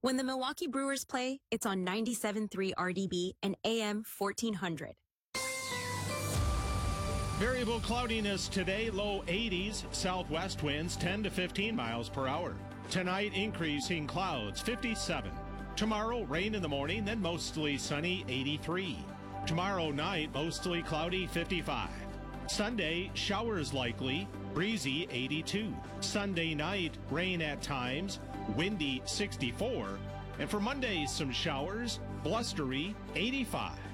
When the Milwaukee Brewers play, it's on 97.3 RDB and AM 1400. Variable cloudiness today, low 80s, southwest winds 10 to 15 miles per hour. Tonight, increasing clouds, 57. Tomorrow, rain in the morning, then mostly sunny, 83. Tomorrow night, mostly cloudy, 55. Sunday, showers likely, breezy, 82. Sunday night, rain at times, windy, 64. And for Monday, some showers, blustery, 85.